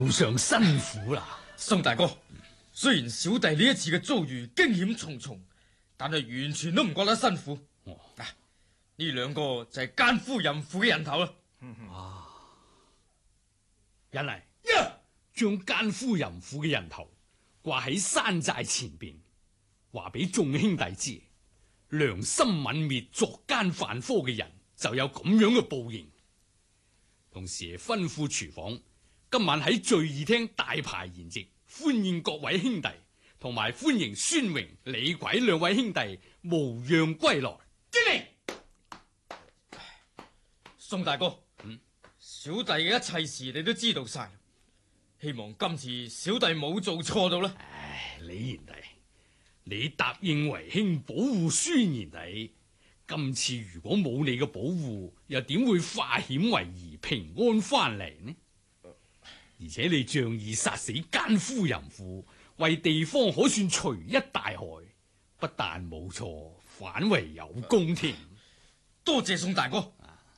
路上辛苦啦。 宋大哥，雖然小弟呢一次嘅遭遇驚險重重，但係完全都唔覺得辛苦。嗱，呢兩個就係奸夫淫婦嘅人頭啦。 人嚟，將奸夫淫婦嘅人頭掛喺山寨前邊，話俾眾兄弟知，良心泯滅作奸犯科嘅人就有咁樣嘅報應。同時吩咐廚房，今晚喺聚義廳大排筵席，歡迎各位兄弟，同埋歡迎孫榮、李鬼兩位兄弟無恙歸來。 經理，宋大哥，小弟嘅一切事你都知道晒，希望今次小弟冇做錯到啦。 唉，李賢弟，你答應為兄保護孫賢弟，今次如果冇你嘅保護，又點會化險為夷，平安翻嚟呢？而且你仗義殺死奸夫淫婦，為地方可算除一大害，不但冇錯，反為有功添。 多謝宋大哥。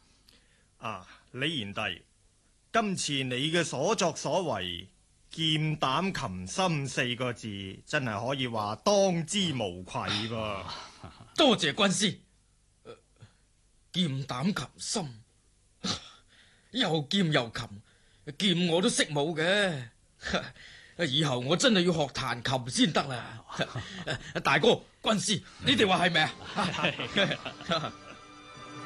李賢弟，今次你嘅所作所為，劍膽琴心4個字，真係可以話當之無愧噃。 多謝軍師。劍膽琴心，又劍又琴，劍我都識舞嘅。以後我真係要學彈琴先得啦。大哥，軍師，你哋話係咪啊？